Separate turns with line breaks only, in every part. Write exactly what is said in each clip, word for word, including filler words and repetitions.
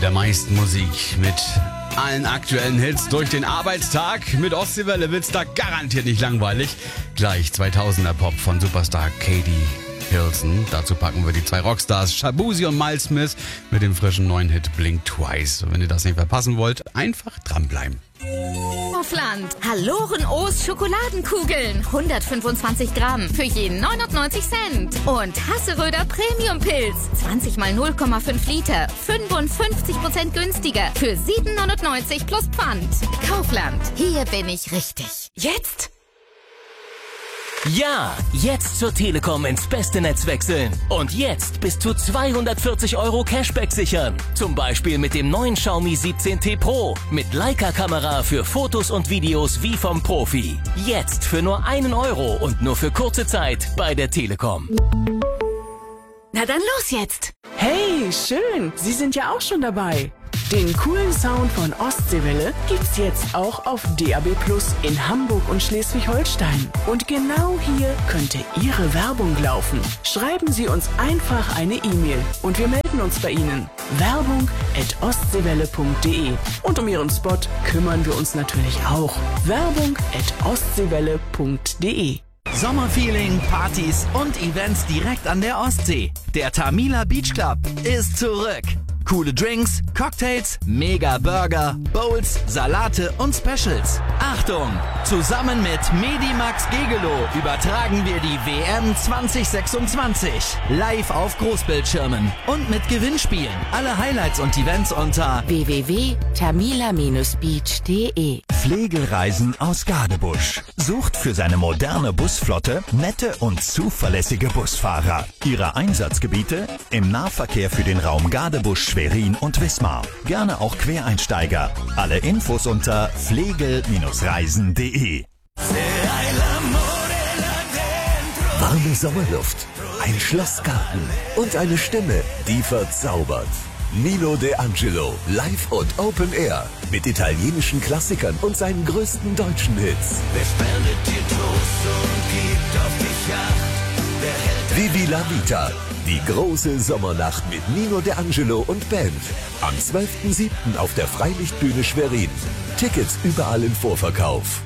der meisten Musik mit allen aktuellen Hits durch den Arbeitstag. Mit Ostseewelle wird's da garantiert nicht langweilig. Gleich zweitausender Pop von Superstar Katie Hilson. Dazu packen wir die zwei Rockstars Shaboozey und Miles Smith mit dem frischen neuen Hit Blink Twice. Und wenn ihr das nicht verpassen wollt, einfach dranbleiben.
Kaufland. Halloren O's Schokoladenkugeln. hundertfünfundzwanzig Gramm für jeden neunundneunzig Cent. Und Hasseröder Premium Pilz. zwanzig mal null Komma fünf Liter. fünfundfünfzig Prozent günstiger. Für sieben neunundneunzig plus Pfand. Kaufland. Hier bin ich richtig. Jetzt?
Ja, jetzt zur Telekom ins beste Netz wechseln. Und jetzt bis zu zweihundertvierzig Euro Cashback sichern. Zum Beispiel mit dem neuen Xiaomi siebzehn T Pro. Mit Leica-Kamera für Fotos und Videos wie vom Profi. Jetzt für nur einen Euro und nur für kurze Zeit bei der Telekom.
Na dann los jetzt.
Hey, schön. Sie sind ja auch schon dabei. Den coolen Sound von Ostseewelle gibt's jetzt auch auf D A B Plus in Hamburg und Schleswig-Holstein. Und genau hier könnte Ihre Werbung laufen. Schreiben Sie uns einfach eine E-Mail und wir melden uns bei Ihnen. Werbung at ostseewelle punkt de. Und um Ihren Spot kümmern wir uns natürlich auch. Werbung at ostseewelle punkt de.
Sommerfeeling, Partys und Events direkt an der Ostsee. Der Tamila Beach Club ist zurück. Coole Drinks, Cocktails, Mega Burger, Bowls, Salate und Specials. Achtung! Zusammen mit Medimax Gegelow übertragen wir die W M zwanzig sechsundzwanzig. Live auf Großbildschirmen und mit Gewinnspielen. Alle Highlights und Events unter
w w w punkt tamila Bindestrich beach punkt de.
Pflegelreisen aus Gadebusch. Sucht für seine moderne Busflotte nette und zuverlässige Busfahrer. Ihre Einsatzgebiete im Nahverkehr für den Raum Gadebusch, Schwerin und Wismar. Gerne auch Quereinsteiger. Alle Infos unter pflegel Reisen punkt de.
Warme Sommerluft, ein Schlossgarten und eine Stimme, die verzaubert. Nino De Angelo, live und Open Air, mit italienischen Klassikern und seinen größten deutschen Hits.
Wer spendet dir Trost und gibt auf dich Acht? Wer hält
Vivi la Vita, die große Sommernacht mit Nino De Angelo und Band. Am zwölften siebten auf der Freilichtbühne Schwerin. Tickets überall im Vorverkauf.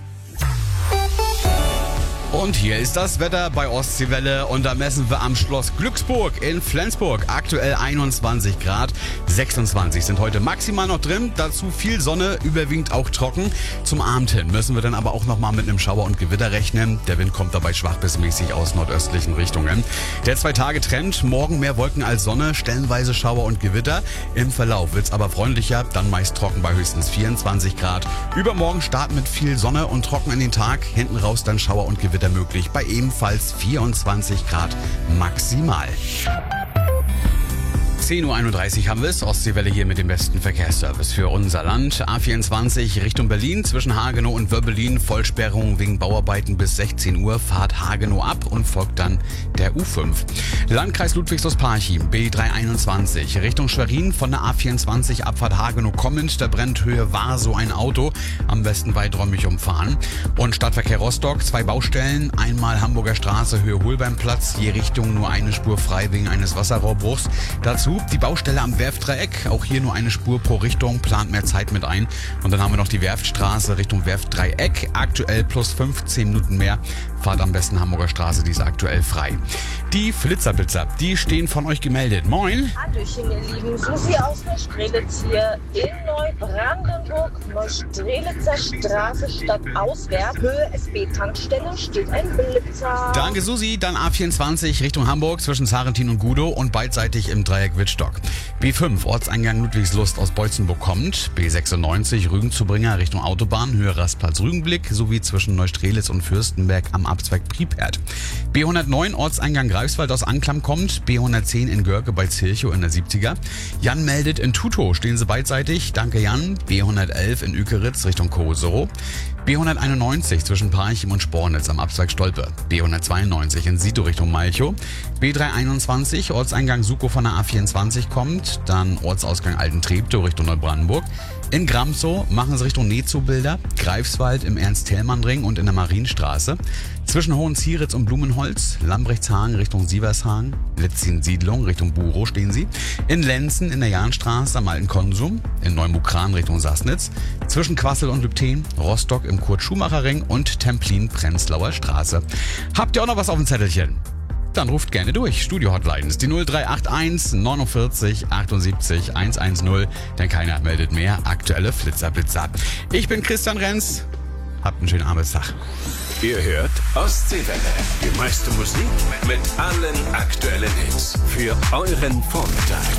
Und hier ist das Wetter bei Ostseewelle und da messen wir am Schloss Glücksburg in Flensburg. Aktuell einundzwanzig Grad, sechsundzwanzig sind heute maximal noch drin. Dazu viel Sonne, überwiegend auch trocken. Zum Abend hin müssen wir dann aber auch nochmal mit einem Schauer und Gewitter rechnen. Der Wind kommt dabei schwach bis mäßig aus nordöstlichen Richtungen. Der Zwei-Tage-Trend, morgen mehr Wolken als Sonne, stellenweise Schauer und Gewitter. Im Verlauf wird's aber freundlicher, dann meist trocken bei höchstens vierundzwanzig Grad. Übermorgen starten mit viel Sonne und trocken in den Tag. Hinten raus dann Schauer und Gewitter möglich bei ebenfalls vierundzwanzig Grad maximal. zehn Uhr einunddreißig haben wir es. Ostseewelle hier mit dem besten Verkehrsservice für unser Land. A vierundzwanzig Richtung Berlin zwischen Hagenow und Wöbbelin. Vollsperrung wegen Bauarbeiten bis sechzehn Uhr. Fahrt Hagenow ab und folgt dann der U fünf. Landkreis Ludwigslust-Parchim B dreihunderteinundzwanzig Richtung Schwerin von der A vierundzwanzig Abfahrt Hagenow kommend. Der Brennhöhe war so ein Auto. Am besten weiträumig umfahren. Und Stadtverkehr Rostock. Zwei Baustellen. Einmal Hamburger Straße Höhe Holbeimplatz. Je Richtung nur eine Spur frei wegen eines Wasserrohrbruchs. Dazu die Baustelle am Werftdreieck, auch hier nur eine Spur pro Richtung, plant mehr Zeit mit ein. Und dann haben wir noch die Werftstraße Richtung Werftdreieck, aktuell plus fünfzehn Minuten mehr. Fahrt am besten Hamburger Straße, die ist aktuell frei. Die Flitzerblitzer, die stehen von euch gemeldet. Moin!
Hallöchen, ihr Lieben. Susi aus Neustrelitz hier in Neubrandenburg. Neustrelitzer Straße stadtauswärts. Höhe S B-Tankstelle steht ein Blitzer.
Danke, Susi. Dann A vierundzwanzig Richtung Hamburg zwischen Sarentin und Gudow und beidseitig im Dreieck Wittstock. B fünf Ortseingang Ludwigslust aus Beutzenburg kommt. B sechsundneunzig Rügenzubringer Richtung Autobahn, Höhe Rastplatz Rügenblick sowie zwischen Neustrelitz und Fürstenberg am Abzweig Priepert. B hundertneun Ortseingang Greifswald aus Anklam kommt. B hundertzehn in Görke bei Zilchow in der siebziger. Jan meldet in Tutow, stehen sie beidseitig. Danke Jan. B hundertelf in Ükeritz Richtung Koserow. B hunderteinundneunzig zwischen Parchim und Spornitz am Abzweig Stolpe. B hundertzweiundneunzig in Sito Richtung Malchow. B dreihunderteinundzwanzig Ortseingang Sukow von der A vierundzwanzig kommt. Dann Ortsausgang Altentreptow Richtung Neubrandenburg. In Gramsow machen sie Richtung Nezow-Bilder, Greifswald im Ernst-Thälmann-Ring und in der Marienstraße. Zwischen Hohenzieritz und Blumenholz, Lambrechtshagen Richtung Sievershagen, Letzin-Siedlung Richtung Burow stehen sie. In Lenzen in der Jahnstraße am Alten Konsum, in Neumukran Richtung Sassnitz, zwischen Quassel und Lübten, Rostock im Kurt-Schumacher-Ring und Templin-Prenzlauer Straße. Habt ihr auch noch was auf dem Zettelchen? Dann ruft gerne durch. Studio-Hotline ist die null drei acht eins neunundvierzig achtundsiebzig hundertzehn, denn keiner meldet mehr. Aktuelle Flitzer-Blitzer. Ich bin Christian Renz. Habt einen schönen Arbeitstag.
Ihr hört Ostseewelle. Die meiste Musik mit allen aktuellen Hits für euren Vormittag.